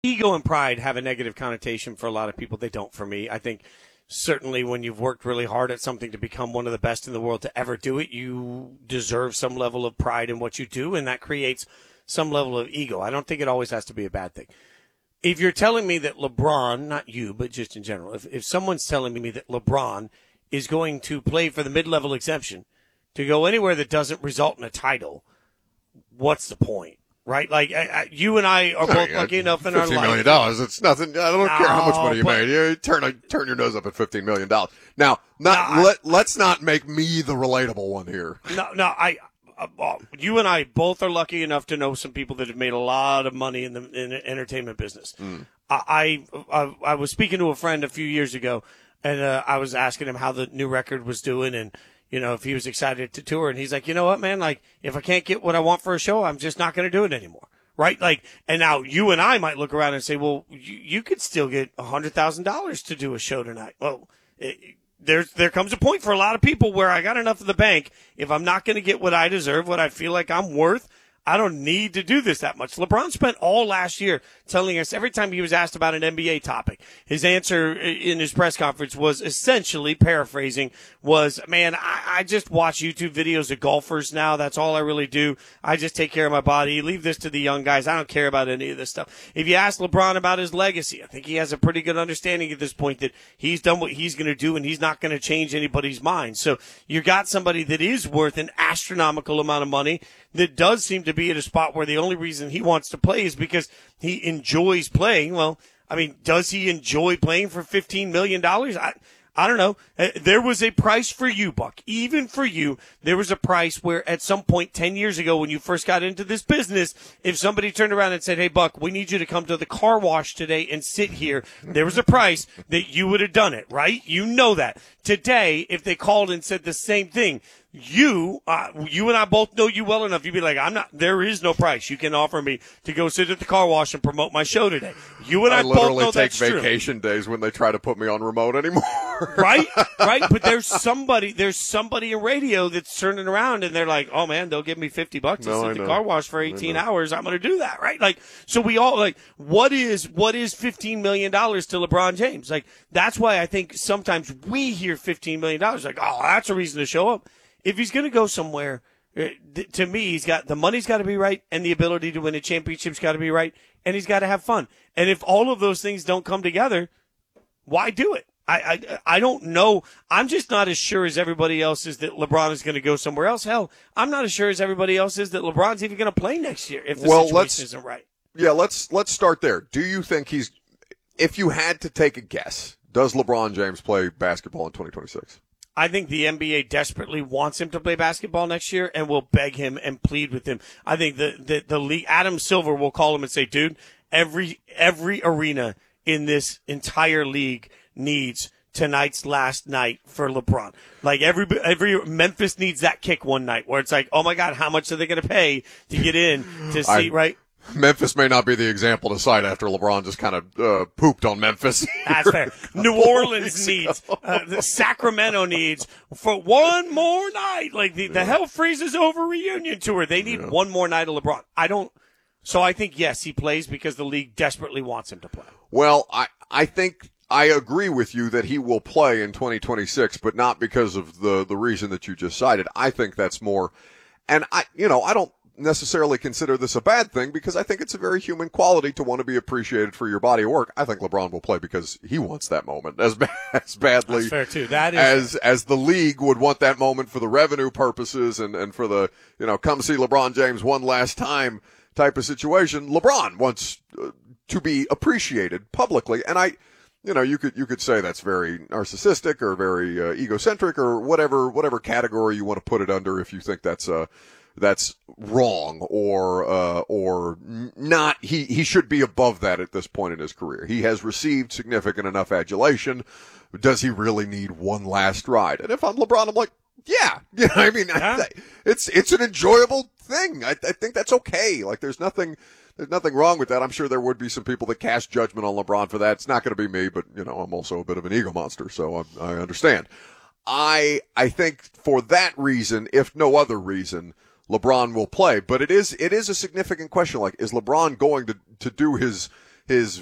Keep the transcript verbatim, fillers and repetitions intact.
ego and pride have a negative connotation for a lot of people. They don't for me. I think certainly when you've worked really hard at something to become one of the best in the world to ever do it, you deserve some level of pride in what you do, and that creates some level of ego. I don't think it always has to be a bad thing. If you're telling me that LeBron, not you, but just in general, if, if someone's telling me that LeBron is going to play for the mid-level exemption to go anywhere that doesn't result in a title, what's the point? Right? Like, I, I, you and I are both lucky enough in our life. fifteen million dollars, it's nothing. I don't no, care how much money you but, made. You turn, turn your nose up at fifteen million dollars. Now, not, no, let, I, let's not make me the relatable one here. No, no, I, uh, you and I both are lucky enough to know some people that have made a lot of money in the, in the entertainment business. Mm. I, I, I was speaking to a friend a few years ago, and uh, I was asking him how the new record was doing, and you know, if he was excited to tour. And he's like, you know what, man, like, if I can't get what I want for a show, I'm just not going to do it anymore. Right? Like, and now you and I might look around and say, well, you, you could still get one hundred thousand dollars to do a show tonight. Well, it, there's, there comes a point for a lot of people where I got enough of the bank. If I'm not going to get what I deserve, what I feel like I'm worth, I don't need to do this that much. LeBron spent all last year telling us every time he was asked about an N B A topic, his answer in his press conference was essentially, paraphrasing, was, man, I, I just watch YouTube videos of golfers now. That's all I really do. I just take care of my body. Leave this to the young guys. I don't care about any of this stuff. If you ask LeBron about his legacy, I think he has a pretty good understanding at this point that he's done what he's going to do and he's not going to change anybody's mind. So you got somebody that is worth an astronomical amount of money that does seem to be at a spot where the only reason he wants to play is because he enjoys playing. Well, I mean, does he enjoy playing for fifteen million dollars? I, I don't know. There was a price for you, Buck. Even for you, there was a price where at some point ten years ago when you first got into this business, if somebody turned around and said, hey, Buck, we need you to come to the car wash today and sit here, there was a price that you would have done it, right? You know that. Today, if they called and said the same thing, you, uh, you and I both know you well enough. You'd be like, I'm not, there is no price you can offer me to go sit at the car wash and promote my show today. You and I, I both know that's true. I literally take vacation days when they try to put me on remote anymore. Right? Right? But there's somebody, there's somebody in radio that's turning around and they're like, oh man, they'll give me fifty bucks to no, sit I at the know. car wash for eighteen hours. I'm going to do that. Right? Like, so we all like, what is, what is fifteen million dollars to LeBron James? Like, that's why I think sometimes we hear fifteen million dollars like, oh, that's a reason to show up. If he's going to go somewhere, to me, he's got the money's got to be right, and the ability to win a championship's got to be right, and he's got to have fun. And if all of those things don't come together, why do it? I, I I don't know. I'm just not as sure as everybody else is that LeBron is going to go somewhere else. Hell, I'm not as sure as everybody else is that LeBron's even going to play next year if the well, situation isn't right. Yeah, let's let's start there. Do you think he's? If you had to take a guess, does LeBron James play basketball in twenty twenty-six? I think the N B A desperately wants him to play basketball next year and will beg him and plead with him. I think the, the, the league, Adam Silver will call him and say, dude, every, every arena in this entire league needs tonight's last night for LeBron. Like every, every, Memphis needs that kick one night where it's like, oh my God, how much are they going to pay to get in to see, I, right? Memphis may not be the example to cite after LeBron just kind of uh, pooped on Memphis. That's fair. New Orleans needs, uh, the Sacramento needs for one more night. Like the, yeah. the Hell Freezes Over reunion tour. They need yeah. one more night of LeBron. I don't. So I think, yes, he plays because the league desperately wants him to play. Well, I, I think I agree with you that he will play in twenty twenty-six, but not because of the, the reason that you just cited. I think that's more, and I, you know, I don't necessarily consider this a bad thing because I think it's a very human quality to want to be appreciated for your body of work. I think LeBron will play because he wants that moment as, as badly That's fair too. That is as as the league would want that moment for the revenue purposes and, and for the, you know, come see LeBron James one last time type of situation. LeBron wants uh, to be appreciated publicly, and I you know, you could you could say that's very narcissistic or very uh, egocentric or whatever whatever category you want to put it under if you think that's uh that's wrong or uh or not. He he should be above that at this point in his career. He has received significant enough adulation. Does he really need one last ride? And if I'm LeBron, I'm like, yeah, you know, I mean, yeah. I, it's it's an enjoyable thing. I, I think that's okay. Like, there's nothing there's nothing wrong with that. I'm sure there would be some people that cast judgment on LeBron for that. It's not going to be me, but you know, I'm also a bit of an ego monster, so I, I understand. I I think for that reason, if no other reason, LeBron will play, but it is it is a significant question. Like, is LeBron going to to do his his